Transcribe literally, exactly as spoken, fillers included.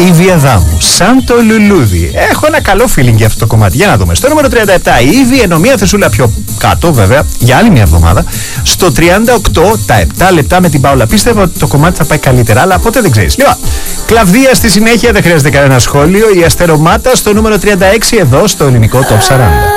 Η Βιαδάμου, σαν το λουλούδι. Έχω ένα καλό feeling για αυτό το κομμάτι. Για να δούμε. Στο νούμερο τριάντα επτά, η Ήβη, ενώ μία θεσούλα πιο κάτω, βέβαια, για άλλη μια εβδομάδα. Στο τριάντα οκτώ, τα επτά λεπτά με την Πάολα. Πίστευα ότι το κομμάτι θα πάει καλύτερα, αλλά ποτέ δεν ξέρεις. Λοιπόν, Κλαβδία στη συνέχεια, δεν χρειάζεται κανένα σχόλιο. Η Αστερομάτα στο νούμερο τριάντα έξι, εδώ στο ελληνικό Top σαράντα.